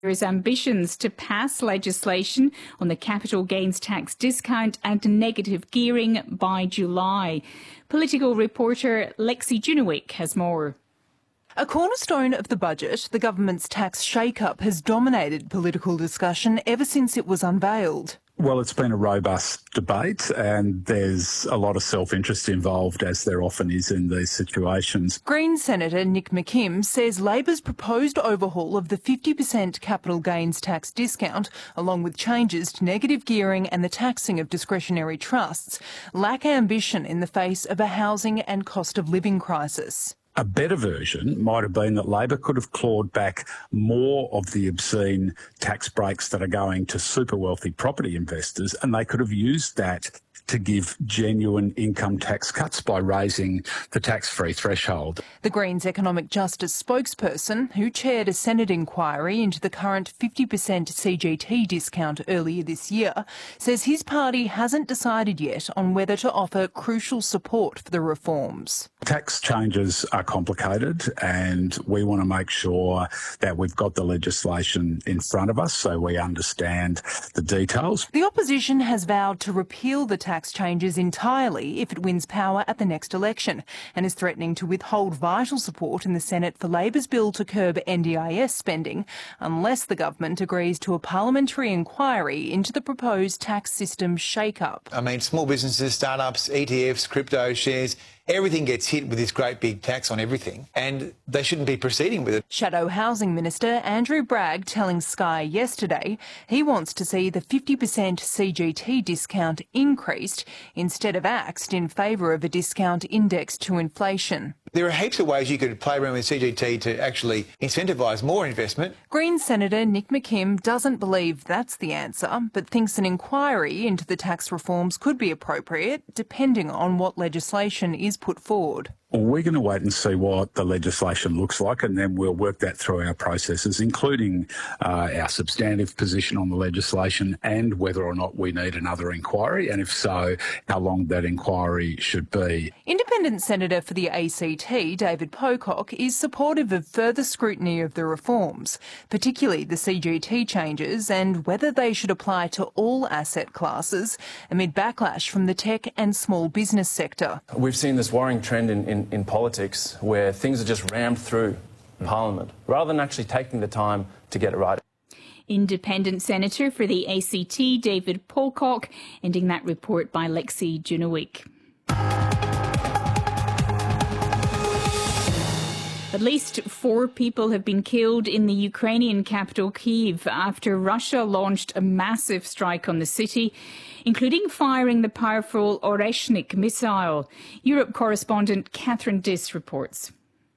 His ambitions to pass legislation on the capital gains tax discount and negative gearing by July. Political reporter Lexi Junowick has more. A cornerstone of the budget, the government's tax shake-up has dominated political discussion ever since it was unveiled. Well, it's been a robust debate and there's a lot of self-interest involved, as there often is in these situations. Greens Senator Nick McKim says Labor's proposed overhaul of the 50% capital gains tax discount, along with changes to negative gearing and the taxing of discretionary trusts, lack ambition in the face of a housing and cost of living crisis. A better version might have been that Labor could have clawed back more of the obscene tax breaks that are going to super wealthy property investors, and they could have used that to give genuine income tax cuts by raising the tax-free threshold. The Greens Economic Justice spokesperson, who chaired a Senate inquiry into the current 50% CGT discount earlier this year, says his party hasn't decided yet on whether to offer crucial support for the reforms. Tax changes are complicated and we want to make sure that we've got the legislation in front of us so we understand the details. The opposition has vowed to repeal the tax changes entirely if it wins power at the next election, and is threatening to withhold vital support in the Senate for Labor's bill to curb NDIS spending unless the government agrees to a parliamentary inquiry into the proposed tax system shake-up. I mean, small businesses, start-ups, ETFs, crypto shares, everything gets hit with this great big tax on everything, and they shouldn't be proceeding with it. Shadow Housing Minister Andrew Bragg telling Sky yesterday he wants to see the 50% CGT discount increased instead of axed in favour of a discount indexed to inflation. There are heaps of ways you could play around with CGT to actually incentivise more investment. Greens Senator Nick McKim doesn't believe that's the answer, but thinks an inquiry into the tax reforms could be appropriate, depending on what legislation is put forward. We're going to wait and see what the legislation looks like, and then we'll work that through our processes, including our substantive position on the legislation and whether or not we need another inquiry, and if so, how long that inquiry should be. Independent Senator for the ACT, David Pocock, is supportive of further scrutiny of the reforms, particularly the CGT changes and whether they should apply to all asset classes, amid backlash from the tech and small business sector. We've seen this worrying trend in politics where things are just rammed through Parliament rather than actually taking the time to get it right. Independent Senator for the ACT, David Pocock, ending that report by Lexi Junowick. At least 4 people have been killed in the Ukrainian capital Kyiv after Russia launched a massive strike on the city, including firing the powerful Oreshnik missile. Europe correspondent Catherine Diss reports.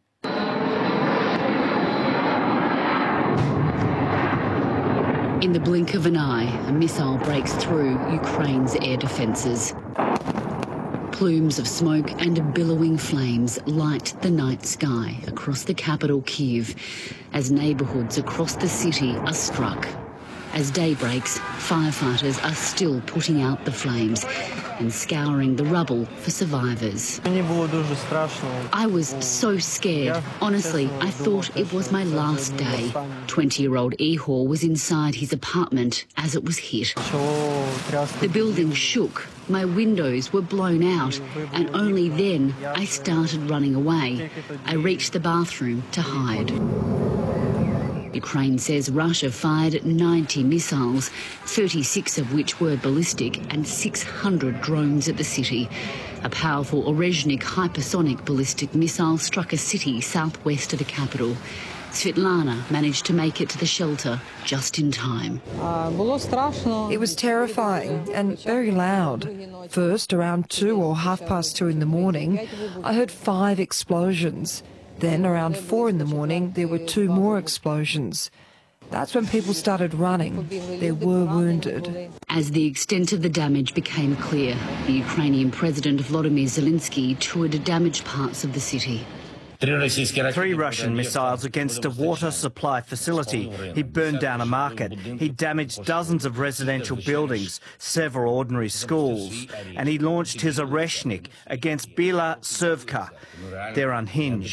In the blink of an eye, a missile breaks through Ukraine's air defences. Plumes of smoke and billowing flames light the night sky across the capital Kyiv as neighbourhoods across the city are struck. As day breaks, firefighters are still putting out the flames and scouring the rubble for survivors. I was so scared. Honestly, I thought it was my last day. 20-year-old Ihor was inside his apartment as it was hit. The building shook. My windows were blown out, and only then I started running away. I reached the bathroom to hide. Ukraine says Russia fired 90 missiles, 36 of which were ballistic, and 600 drones at the city. A powerful Oreshnik hypersonic ballistic missile struck a city southwest of the capital. Svetlana managed to make it to the shelter just in time. It was terrifying and very loud. First, around 2 or 2:30 in the morning, I heard 5 explosions. Then, around 4 in the morning, there were 2 more explosions. That's when people started running. There were wounded. As the extent of the damage became clear, the Ukrainian President Volodymyr Zelensky toured damaged parts of the city. 3 Russian missiles against a water supply facility. He burned down a market. He damaged dozens of residential buildings, several ordinary schools, and he launched his Oreshnik against Bila Servka. They're unhinged.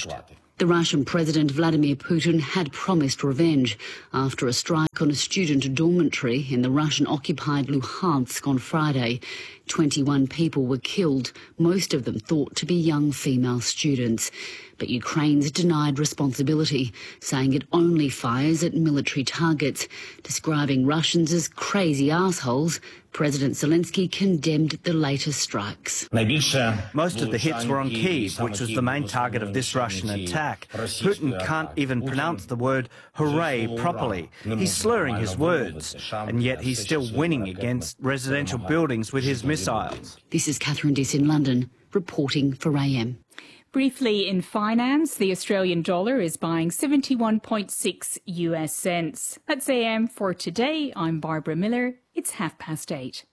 The Russian President Vladimir Putin had promised revenge after a strike on a student dormitory in the Russian-occupied Luhansk on Friday. 21 people were killed, most of them thought to be young female students. But Ukraine's denied responsibility, saying it only fires at military targets. Describing Russians as crazy assholes, President Zelensky condemned the latest strikes. Most of the hits were on Kyiv, which was the main target of this Russian attack. Putin can't even pronounce the word hooray properly. He's slurring his words, and yet he's still winning against residential buildings with his missiles. This is Catherine Diss in London, reporting for AM. Briefly in finance, the Australian dollar is buying 71.6 US cents. That's AM for today. I'm Barbara Miller. It's 8:30.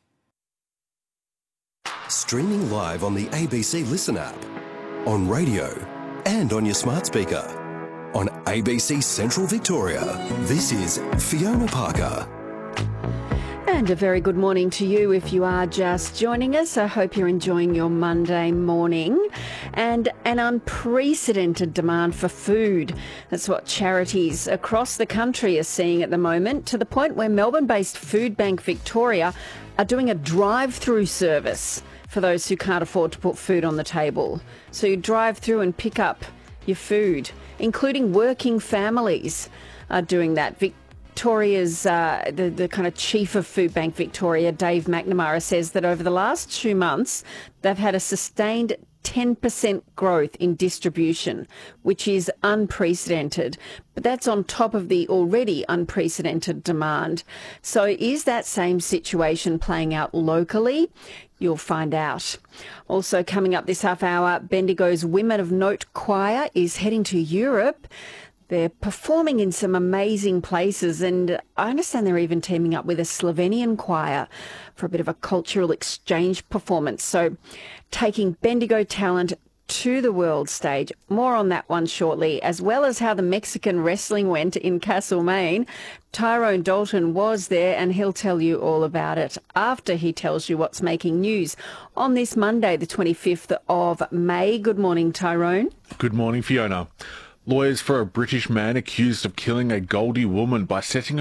Streaming live on the ABC Listen app, on radio and on your smart speaker. On ABC Central Victoria, this is Fiona Parker. And a very good morning to you if you are just joining us. I hope you're enjoying your Monday morning. And an unprecedented demand for food. That's what charities across the country are seeing at the moment, to the point where Melbourne-based Food Bank Victoria are doing a drive-through service for those who can't afford to put food on the table. So you drive through and pick up your food, including working families are doing that. Victoria's, the kind of chief of Food Bank Victoria, Dave McNamara, says that over the last 2 months, they've had a sustained 10% growth in distribution, which is unprecedented. But that's on top of the already unprecedented demand. So is that same situation playing out locally? You'll find out. Also coming up this half hour, Bendigo's Women of Note Choir is heading to Europe. They're performing in some amazing places, and I understand they're even teaming up with a Slovenian choir for a bit of a cultural exchange performance. So taking Bendigo talent to the world stage. More on that one shortly, as well as how the Mexican wrestling went in Castlemaine. Tyrone Dalton was there, and he'll tell you all about it after he tells you what's making news on this Monday, the 25th of May. Good morning, Tyrone. Good morning, Fiona. Lawyers for a British man accused of killing a Goldie woman by setting her